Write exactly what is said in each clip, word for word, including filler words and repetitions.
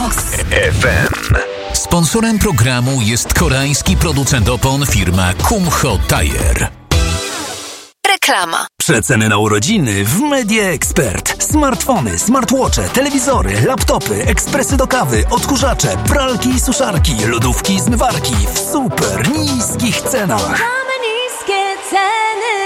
Vox F M. Sponsorem programu jest koreański producent opon firma Kumho Tire. Reklama. Przeceny na urodziny w Media Expert. Smartfony, smartwatche, telewizory, laptopy, ekspresy do kawy, odkurzacze, pralki i suszarki, lodówki i zmywarki w super niskich cenach. Mamy niskie ceny.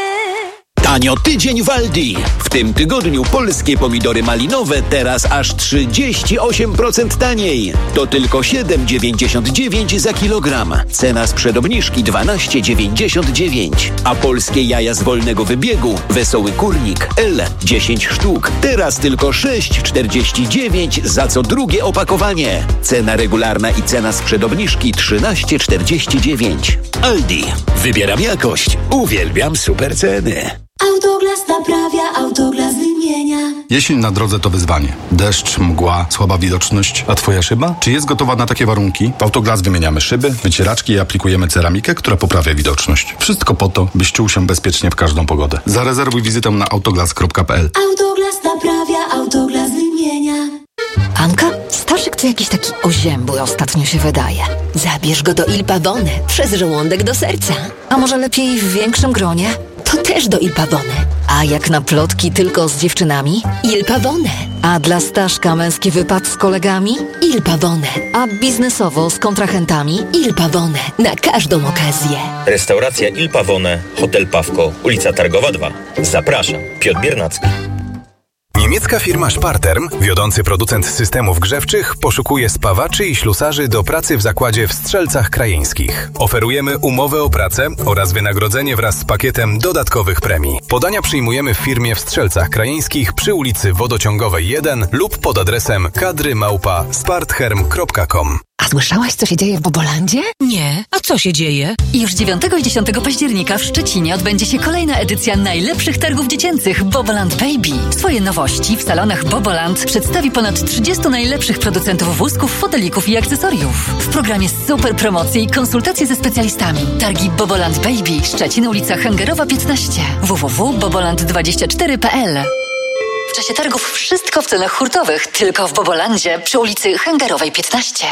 Tanio tydzień w Aldi. W tym tygodniu polskie pomidory malinowe teraz aż trzydzieści osiem procent taniej. To tylko siedem dziewięćdziesiąt dziewięć za kilogram. Cena sprzed obniżki dwanaście dziewięćdziesiąt dziewięć. A polskie jaja z wolnego wybiegu Wesoły Kurnik L dziesięć sztuk. Teraz tylko sześć czterdzieści dziewięć za co drugie opakowanie. Cena regularna i cena sprzed obniżki trzynaście czterdzieści dziewięć. Aldi. Wybieram jakość. Uwielbiam super ceny. Autoglas naprawia, Autoglas wymienia. Jesień na drodze to wyzwanie. Deszcz, mgła, słaba widoczność. A twoja szyba? Czy jest gotowa na takie warunki? W Autoglas wymieniamy szyby, wycieraczki i aplikujemy ceramikę, która poprawia widoczność. Wszystko po to, byś czuł się bezpiecznie w każdą pogodę. Zarezerwuj wizytę na autoglas kropka p l. Autoglas naprawia, Autoglas wymienia. Anka, Staszek to jakiś taki oziębły ostatnio się wydaje. Zabierz go do Il Pavone, przez żołądek do serca. A może lepiej w większym gronie? To też do Il Pavone. A jak na plotki tylko z dziewczynami? Il Pavone. A dla Staszka męski wypad z kolegami? Il Pavone. A biznesowo z kontrahentami? Il Pavone. Na każdą okazję. Restauracja Il Pavone, Hotel Pawko, ulica Targowa dwa. Zapraszam, Piotr Biernacki. Niemiecka firma Sparterm, wiodący producent systemów grzewczych, poszukuje spawaczy i ślusarzy do pracy w zakładzie w Strzelcach Krajeńskich. Oferujemy umowę o pracę oraz wynagrodzenie wraz z pakietem dodatkowych premii. Podania przyjmujemy w firmie w Strzelcach Krajeńskich przy ulicy Wodociągowej jeden lub pod adresem kadry małpa spartherm kropka com. A słyszałaś, co się dzieje w Bobolandzie? Nie. A co się dzieje? Już dziewiątego i dziesiątego października w Szczecinie odbędzie się kolejna edycja najlepszych targów dziecięcych Boboland Baby. Swoje nowości w salonach Boboland przedstawi ponad trzydziestu najlepszych producentów wózków, fotelików i akcesoriów. W programie super promocje i konsultacje ze specjalistami. Targi Boboland Baby, Szczecin, ulica Hęgerowa piętnaście. w w w kropka boboland dwadzieścia cztery kropka p l. W czasie targów wszystko w cenach hurtowych, tylko w Bobolandzie przy ulicy Hęgerowej piętnaście.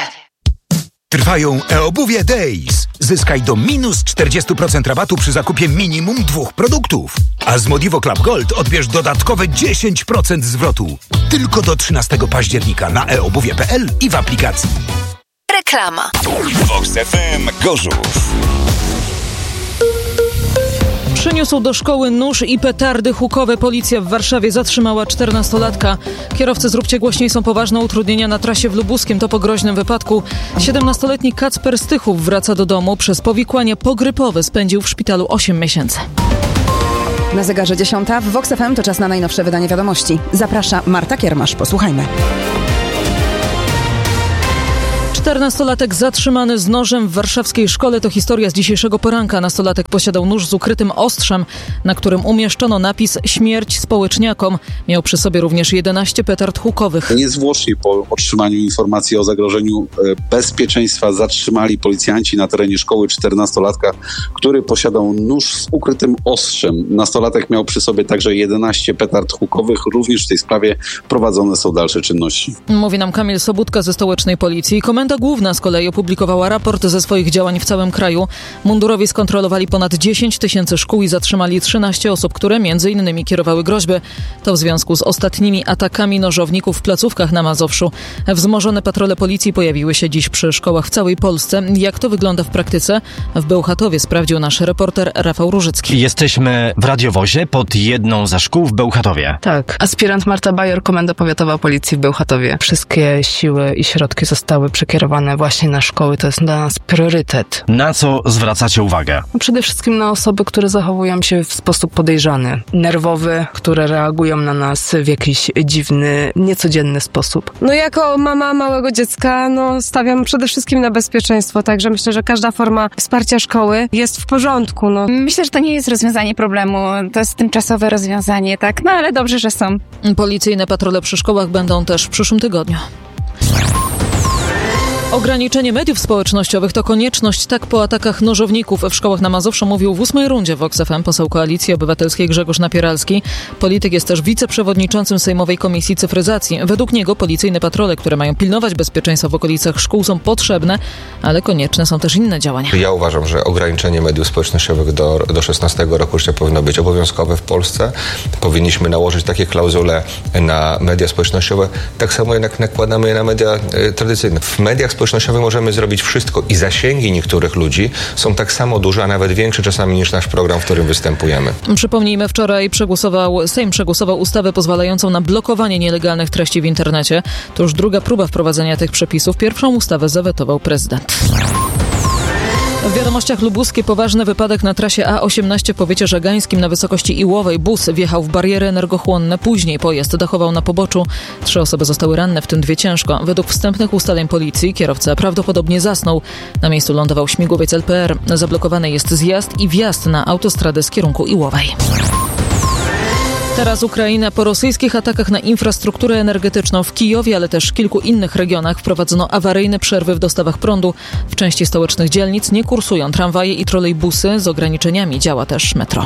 Trwają e-obuwie Days. Zyskaj do minus czterdzieści procent rabatu przy zakupie minimum dwóch produktów. A z Modivo Club Gold odbierz dodatkowe dziesięć procent zwrotu. Tylko do trzynastego października na e obuwie kropka p l i w aplikacji. Reklama. Vox F M Gorzów. Przyniósł do szkoły nóż i petardy hukowe. Policja w Warszawie zatrzymała czternastolatka. Kierowcy, zróbcie głośniej, są poważne utrudnienia na trasie w Lubuskiem. To po groźnym wypadku. siedemnastoletni Kacper Stychów wraca do domu. Przez powikłanie pogrypowe spędził w szpitalu osiem miesięcy. Na zegarze dziesiąta. W Vox F M to czas na najnowsze wydanie wiadomości. Zaprasza Marta Kiermasz. Posłuchajmy. czternastolatek zatrzymany z nożem w warszawskiej szkole. To historia z dzisiejszego poranka. Nastolatek posiadał nóż z ukrytym ostrzem, na którym umieszczono napis „Śmierć społeczniakom”. Miał przy sobie również jedenaście petard hukowych. Niezwłocznie po otrzymaniu informacji o zagrożeniu bezpieczeństwa zatrzymali policjanci na terenie szkoły czternastolatka, który posiadał nóż z ukrytym ostrzem. Nastolatek miał przy sobie także jedenaście petard hukowych. Również w tej sprawie prowadzone są dalsze czynności. Mówi nam Kamil Sobudka ze stołecznej policji. Komenda Główna z kolei opublikowała raport ze swoich działań w całym kraju. Mundurowi skontrolowali ponad dziesięć tysięcy szkół i zatrzymali trzynaście osób, które między innymi kierowały groźby. To w związku z ostatnimi atakami nożowników w placówkach na Mazowszu. Wzmożone patrole policji pojawiły się dziś przy szkołach w całej Polsce. Jak to wygląda w praktyce? W Bełchatowie sprawdził nasz reporter Rafał Różycki. Jesteśmy w radiowozie pod jedną ze szkół w Bełchatowie. Tak. Aspirant Marta Bajor, Komenda Powiatowa Policji w Bełchatowie. Wszystkie siły i środki zostały przekierowane właśnie na szkoły. To jest dla nas priorytet. Na co zwracacie uwagę? Przede wszystkim na osoby, które zachowują się w sposób podejrzany, nerwowy, które reagują na nas w jakiś dziwny, niecodzienny sposób. No jako mama małego dziecka, no stawiam przede wszystkim na bezpieczeństwo, także myślę, że każda forma wsparcia szkoły jest w porządku. No. Myślę, że to nie jest rozwiązanie problemu, to jest tymczasowe rozwiązanie, tak? No ale dobrze, że są. Policyjne patrole przy szkołach będą też w przyszłym tygodniu. Ograniczenie mediów społecznościowych to konieczność tak po atakach nożowników w szkołach na Mazowszu, mówił w ósmej rundzie Vox F M poseł Koalicji Obywatelskiej Grzegorz Napieralski. Polityk jest też wiceprzewodniczącym Sejmowej Komisji Cyfryzacji. Według niego policyjne patrole, które mają pilnować bezpieczeństwa w okolicach szkół, są potrzebne, ale konieczne są też inne działania. Ja uważam, że ograniczenie mediów społecznościowych do, do szesnastego roku życia powinno być obowiązkowe w Polsce. Powinniśmy nałożyć takie klauzule na media społecznościowe, tak samo jak nakładamy je na media y, tradycyjne. W mediach społecznościowych możemy zrobić wszystko i zasięgi niektórych ludzi są tak samo duże, a nawet większe czasami niż nasz program, w którym występujemy. Przypomnijmy, wczoraj przegłosował, Sejm przegłosował ustawę pozwalającą na blokowanie nielegalnych treści w internecie. To już druga próba wprowadzenia tych przepisów. Pierwszą ustawę zawetował prezydent. W wiadomościach lubuskie poważny wypadek na trasie A osiemnaście w powiecie żagańskim na wysokości Iłowej. Bus wjechał w bariery energochłonne. Później pojazd dachował na poboczu. Trzy osoby zostały ranne, w tym dwie ciężko. Według wstępnych ustaleń policji kierowca prawdopodobnie zasnął. Na miejscu lądował śmigłowiec L P R. Zablokowany jest zjazd i wjazd na autostradę z kierunku Iłowej. Teraz Ukraina. Po rosyjskich atakach na infrastrukturę energetyczną w Kijowie, ale też w kilku innych regionach wprowadzono awaryjne przerwy w dostawach prądu. W części stołecznych dzielnic nie kursują tramwaje i trolejbusy. Z ograniczeniami działa też metro.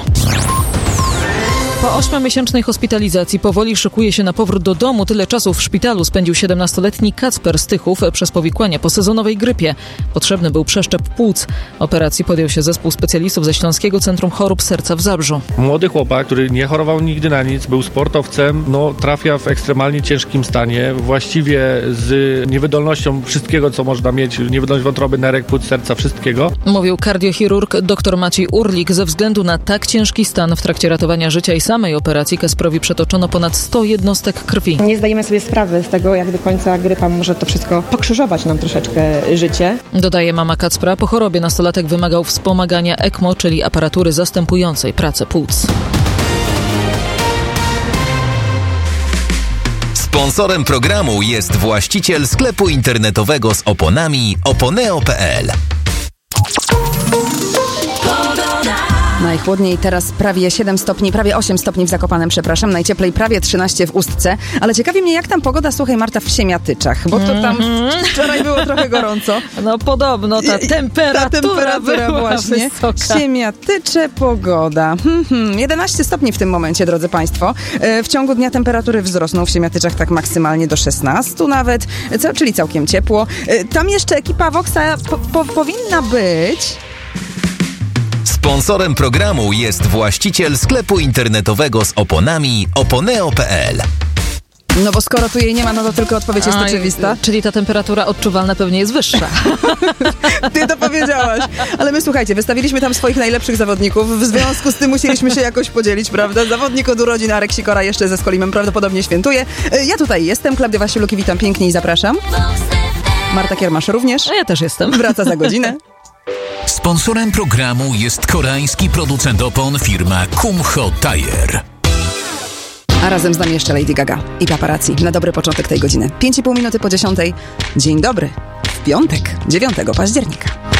Po ośmiomiesięcznej hospitalizacji powoli szykuje się na powrót do domu. Tyle czasu w szpitalu spędził siedemnastoletni Kacper Stychów przez powikłania po sezonowej grypie. Potrzebny był przeszczep płuc. Operacji podjął się zespół specjalistów ze Śląskiego Centrum Chorób Serca w Zabrzu. Młody chłopak, który nie chorował nigdy na nic, był sportowcem, no trafia w ekstremalnie ciężkim stanie, właściwie z niewydolnością wszystkiego, co można mieć, niewydolność wątroby, nerek, płuc, serca, wszystkiego. Mówił kardiochirurg dr Maciej Urlik. Ze względu na tak ciężki stan w trakcie ratowania życia i samej operacji Kacprowi przetoczono ponad sto jednostek krwi. Nie zdajemy sobie sprawy z tego, jak do końca grypa może to wszystko pokrzyżować nam troszeczkę życie. Dodaje mama Kacpra. Po chorobie nastolatek wymagał wspomagania E C M O, czyli aparatury zastępującej pracę płuc. Sponsorem programu jest właściciel sklepu internetowego z oponami oponeo kropka pe el. Najchłodniej teraz prawie siedem stopni, prawie osiem stopni w Zakopanem, przepraszam. Najcieplej prawie trzynaście w Ustce. Ale ciekawi mnie, jak tam pogoda, słuchaj Marta, w Siemiatyczach, bo to tam mm-hmm. wczoraj było trochę gorąco. No podobno ta temperatura, ta temperatura była właśnie wysoka. Siemiatycze, pogoda. Hmm, jedenaście stopni w tym momencie, drodzy Państwo. W ciągu dnia temperatury wzrosną w Siemiatyczach tak maksymalnie do szesnastu nawet, co, czyli całkiem ciepło. Tam jeszcze ekipa Voxa po, po, powinna być... Sponsorem programu jest właściciel sklepu internetowego z oponami oponeo kropka pe el. No bo skoro tu jej nie ma, no to tylko odpowiedź jest Aj, oczywista. Czyli ta temperatura odczuwalna pewnie jest wyższa. Ty to powiedziałaś. Ale my, słuchajcie, wystawiliśmy tam swoich najlepszych zawodników. W związku z tym musieliśmy się jakoś podzielić, prawda? Zawodnik od urodzin Arek Sikora jeszcze ze Skolimem prawdopodobnie świętuje. Ja tutaj jestem, Klaudia Wasiuluk i witam pięknie i zapraszam. Marta Kiermasz również. A ja też jestem. Wraca za godzinę. Sponsorem programu jest koreański producent opon firma Kumho Tire. A razem z nami jeszcze Lady Gaga i paparazzi na dobry początek tej godziny. pięć i pół minuty po dziesiątej. Dzień dobry. W piątek, dziewiątego października.